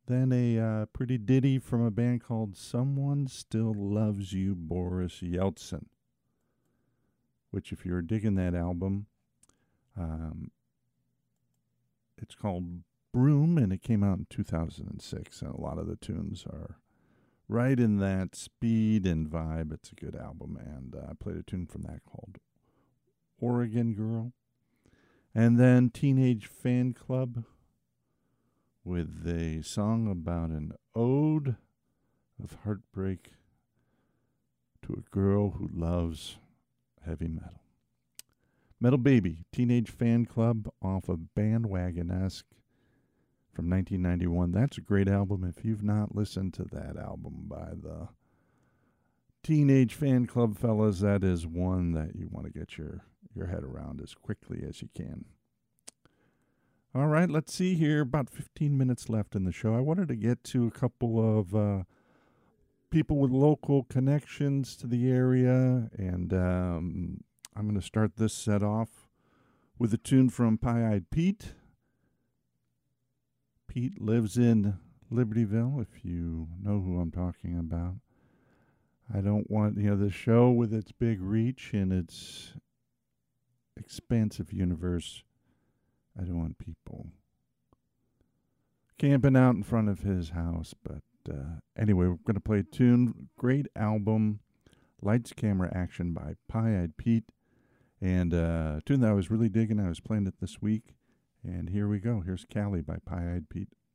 Then a pretty ditty from a band called Someone Still Loves You, Boris Yeltsin, which, if you're digging that album, um, it's called Broom, and it came out in 2006. And a lot of the tunes are right in that speed and vibe. It's a good album, and I played a tune from that called Oregon Girl. And then Teenage Fan Club with a song about an ode of heartbreak to a girl who loves heavy metal. Metal Baby, Teenage Fan Club off of Bandwagon-esque from 1991. That's a great album. If you've not listened to that album by the Teenage Fan Club fellas, that is one that you want to get your head around as quickly as you can. All right, let's see here. About 15 minutes left in the show. I wanted to get to a couple of people with local connections to the area, and I'm going to start this set off with a tune from Pie-Eyed Pete. Pete lives in Libertyville, if you know who I'm talking about. I don't want, the show with its big reach and its expansive universe, I don't want people camping out in front of his house. But anyway, we're going to play a tune. Great album, Lights, Camera, Action by Pie-Eyed Pete. And a tune that I was really digging. I was playing it this week. And here we go. Here's Cali by Pie-Eyed Pete.